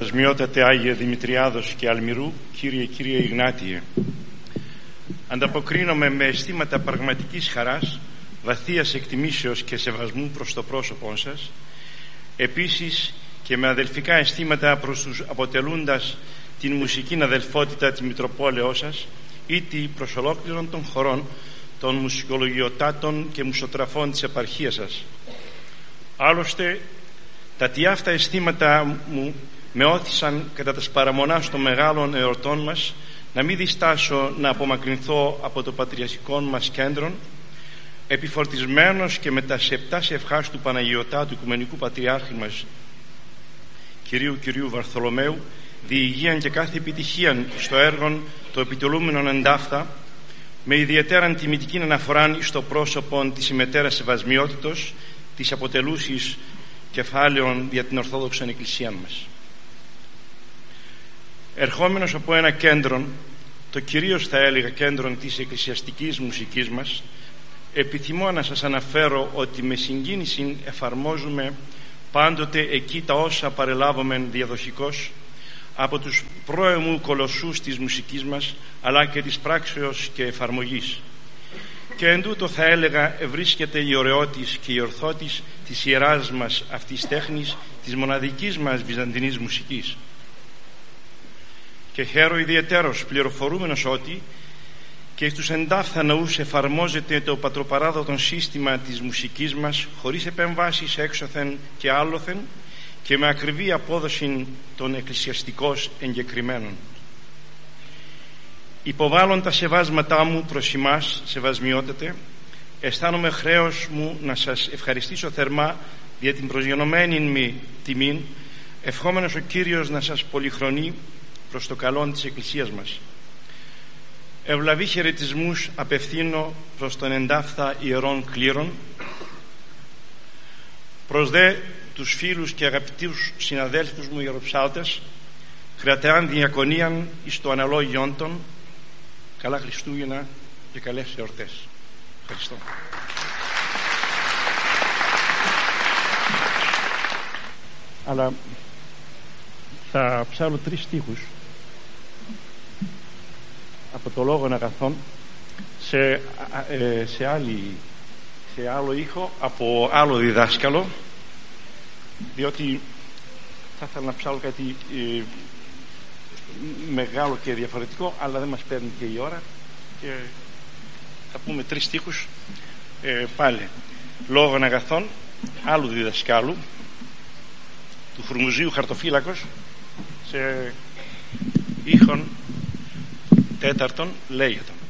Θεσμιότατε Άγιε Δημητριάδος και Αλμυρού, Κύριε Ιγνάτιε, ανταποκρίνομαι με αισθήματα πραγματικής χαράς, βαθίας εκτιμήσεως και σεβασμού προς το πρόσωπό σας, επίσης και με αδελφικά αισθήματα προς τους αποτελούντας την μουσική αδελφότητα της Μητροπόλεως σας, ήτι προς ολόκληρον των χωρών των μουσικολογιοτάτων και μουσοτραφών της επαρχίας σας. Άλλωστε, τα τι αυτά αισθήματα μου με όθησαν κατά τας παραμονάς των μεγάλων εορτών μας να μην διστάσω να απομακρυνθώ από το πατριαρχικό μας κέντρο, επιφορτισμένος και με τα σεπτάς ευχάς του Παναγιωτάτου Οικουμενικού Πατριάρχη μας Κυρίου Βαρθολομαίου, διηγείαν και κάθε επιτυχίαν στο έργο το επιτελούμενον εντάφθα, με ιδιαίτερα τιμητική αναφορά στο πρόσωπο της ημετέρας σεβασμιότητος, της αποτελούσης κεφάλαιων για την Ορθόδοξη Εκκλησία μας. Ερχόμενος από ένα κέντρο, το κυρίως θα έλεγα κέντρο της εκκλησιαστικής μουσικής μας, επιθυμώ να σας αναφέρω ότι με συγκίνηση εφαρμόζουμε πάντοτε εκεί τα όσα παρελάβουμε διαδοχικώς από τους πρώιμου κολοσσούς της μουσικής μας, αλλά και της πράξεως και εφαρμογής. Και εν τούτο θα έλεγα ευρίσκεται η ωραιότης και η ορθότης της ιεράς μας αυτής τέχνης, της μοναδικής μας βυζαντινής μουσικής. Και χαίρω ιδιαιτέρως πληροφορούμενος ότι και στους εντάφθα ναούς εφαρμόζεται το πατροπαράδοτο σύστημα της μουσικής μας, χωρίς επεμβάσεις έξωθεν και άλλοθεν και με ακριβή απόδοση των εκκλησιαστικών εγκεκριμένων. Υποβάλλον τα σεβάσματά μου προς εμάς, σεβασμιότατε, αισθάνομαι χρέος μου να σας ευχαριστήσω θερμά για την προσγειωμένη μου τιμήν, ευχόμενος ο Κύριος να σας πολυχρονεί προς το καλό της Εκκλησίας μας. Ευλαβή χαιρετισμούς απευθύνω προς τον εντάφθα ιερών κλήρων, προς δε τους φίλους και αγαπητούς συναδέλφους μου ιεροψάλτες, κρατεάν διακονίαν εις το αναλόγιον των. Καλά Χριστούγεννα και καλές εορτές. Ευχαριστώ. Αλλά θα ψάλω 3 στίχους από το Λόγον Αγαθών σε άλλο ήχο από άλλο διδάσκαλο, διότι θα ήθελα να ψάλω κάτι μεγάλο και διαφορετικό, αλλά δεν μας παίρνει και η ώρα και θα πούμε 3 στίχους πάλι. Λόγον Αγαθών άλλου διδασκάλου, του Φρουμουζίου Χαρτοφύλακος, σε ήχον 4 λέγεται.